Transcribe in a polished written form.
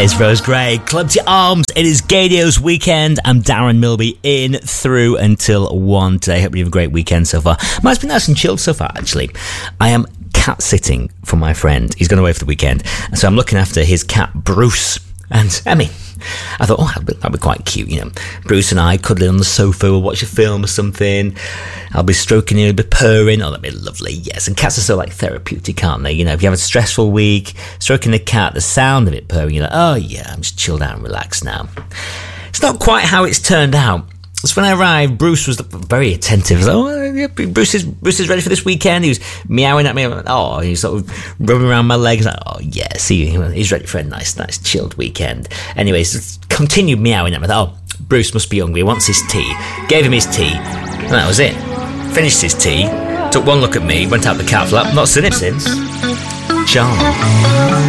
It's Rose Gray. Club to your arms. It is Gaydios weekend. I'm Darren Milby in through until 1 today. Hope you have a great weekend so far. Mine's been nice and chilled so far, actually. I am cat sitting for my friend. He's gone away for the weekend. So I'm looking after his cat, Bruce. And Emmy. I thought, that'd be quite cute, you know. Bruce and I cuddling on the sofa, we'll watch a film or something. I'll be stroking him, he'll be purring. Oh, that'd be lovely, yes. And cats are so, therapeutic, aren't they? You know, if you have a stressful week, stroking the cat, the sound of it purring, you're like, oh, yeah, I'm just chilled out and relaxed now. It's not quite how it's turned out. So when I arrived, Bruce was very attentive. He was like, oh, yeah, Bruce is ready for this weekend. He was meowing at me. He was sort of rubbing around my legs. Like, oh, yeah, see, he's ready for a nice, chilled weekend. Anyways, continued meowing at me. Oh, Bruce must be hungry. He wants his tea. Gave him his tea. And that was it. Finished his tea. Took one look at me. Went out the cat flap. Not seen him since. Charming.